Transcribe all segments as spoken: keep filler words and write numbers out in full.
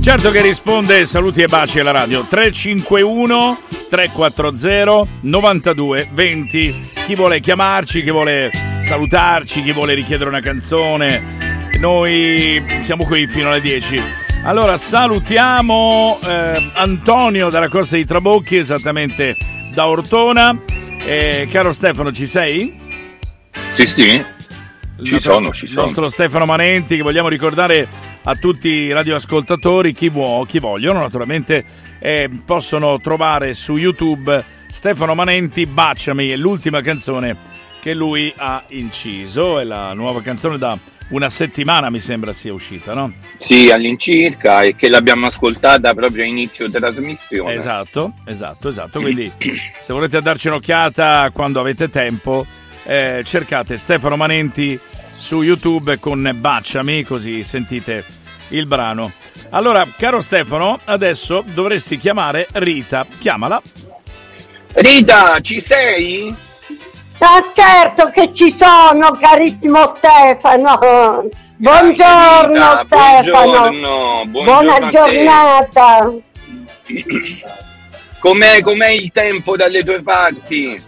Certo che risponde, saluti e baci alla radio. Tre cinque uno tre quattro zero nove due due zero. Chi vuole chiamarci, chi vuole salutarci, chi vuole richiedere una canzone, noi siamo qui fino alle dieci. Allora salutiamo eh, Antonio dalla Costa di Trabocchi, esattamente da Ortona. Eh, caro Stefano, ci sei? Sì, sì, ci nostro, sono, ci sono. Il nostro Stefano Manenti, che vogliamo ricordare a tutti i radioascoltatori, chi vuole, chi vogliono naturalmente, eh, possono trovare su YouTube Stefano Manenti Baciami, è l'ultima canzone che lui ha inciso, è la nuova canzone da una settimana mi sembra sia uscita, no? Sì, all'incirca, e che l'abbiamo ascoltata proprio a inizio trasmissione. Esatto, esatto, esatto, quindi se volete darci un'occhiata quando avete tempo, eh, cercate Stefano Manenti su YouTube con Baciami, così sentite il brano. Allora, caro Stefano, adesso dovresti chiamare Rita, chiamala. Rita, ci sei? Ah, certo che ci sono, carissimo Stefano. Buongiorno, Rita, Stefano. Buongiorno, buongiorno. Buona giornata. Com'è, com'è il tempo dalle tue parti?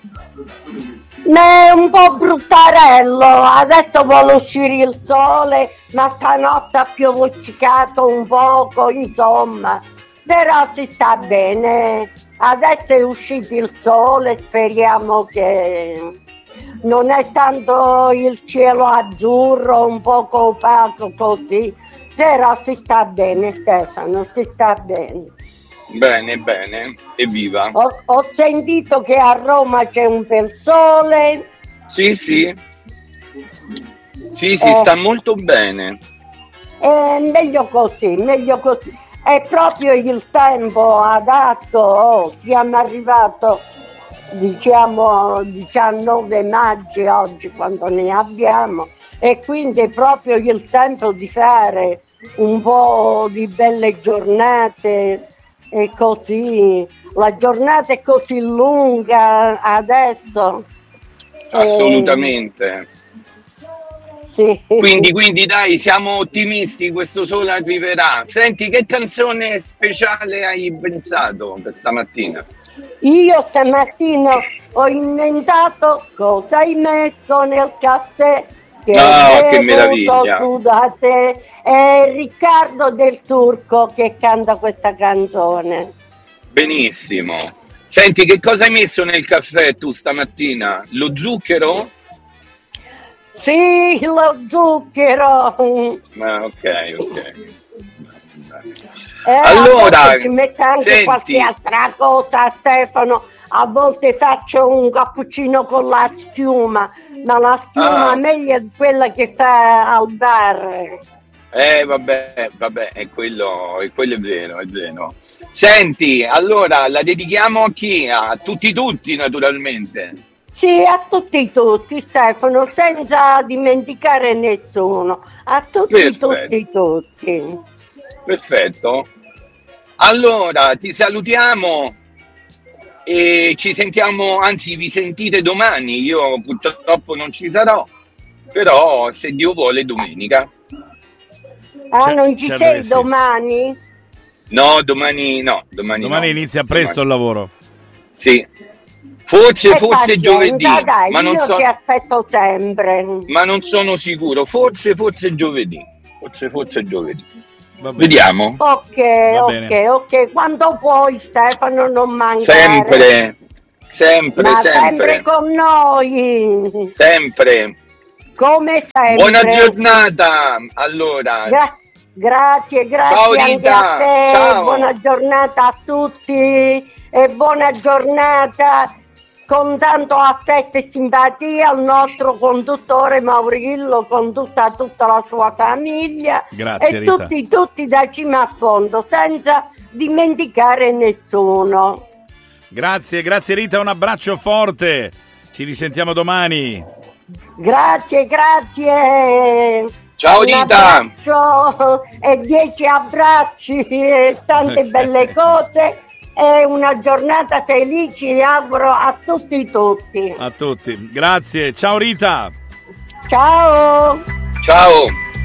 È un po' bruttarello, adesso vuole uscire il sole, ma stanotte ha pioviccicato un poco, insomma, però si sta bene. Adesso è uscito il sole, speriamo che non è tanto il cielo azzurro, un poco opaco così, però si sta bene, Stefano, si sta bene. Bene, bene, evviva. Ho, ho sentito che a Roma c'è un bel sole. Sì, sì. Sì, si Eh. sta molto bene. È meglio così, meglio così. È proprio il tempo adatto. Oh, siamo arrivati, diciamo, diciannove maggio oggi, quando ne abbiamo, e quindi è proprio il tempo di fare un po' di belle giornate. E così, la giornata è così lunga adesso. Assolutamente. Eh, sì. Quindi, quindi dai, siamo ottimisti, questo sole arriverà. Senti, che canzone speciale hai pensato per stamattina? Io stamattina ho inventato cosa hai messo nel caffè. Che Ah, che meraviglia. Su da te. È Riccardo del Turco che canta questa canzone. Benissimo. Senti, che cosa hai messo nel caffè tu stamattina? Lo zucchero? Sì, lo zucchero. Ah, ok, ok. Eh, Allora, a volte ci mette anche senti. qualche altra cosa, Stefano. A volte faccio un cappuccino con la schiuma, ma la schiuma Ah. meglio è quella che fa al bar. Eh, vabbè, vabbè, è quello, è quello è vero, è vero. Senti, allora, la dedichiamo a chi? A tutti tutti, naturalmente. Sì, a tutti tutti, Stefano, senza dimenticare nessuno. A tutti Perfetto. tutti tutti. Perfetto. Allora, ti salutiamo e ci sentiamo, anzi vi sentite domani. Io purtroppo non ci sarò, però se Dio vuole domenica. Ah, Cer- non ci certo sei che sì. domani? No, domani no, domani, Domani no. inizia presto il lavoro. Sì. Forse, E forse pazienza, giovedì, dai, ma non io so, ti aspetto sempre. ma non sono sicuro. Forse, forse giovedì. Forse, forse giovedì. Va bene. Vediamo. Ok, Va ok, bene. ok. Quando puoi, Stefano, non mancare. Sempre, sempre, Ma sempre, sempre con noi. sempre. Come sempre. Buona giornata. Allora, Gra- grazie, grazie Ciao, anche Rita. a te. Ciao. Buona giornata a tutti e buona giornata con tanto affetto e simpatia al nostro conduttore Maurillo, con tutta, tutta la sua famiglia. Grazie, e Rita. tutti, tutti da cima a fondo, senza dimenticare nessuno. Grazie, grazie Rita, un abbraccio forte. Ci risentiamo domani. Grazie, grazie. Ciao, Un Rita. abbraccio e dieci abbracci e tante Ok. belle cose e una giornata felice auguro a tutti tutti. A tutti. Grazie. Ciao Rita. Ciao. ciao.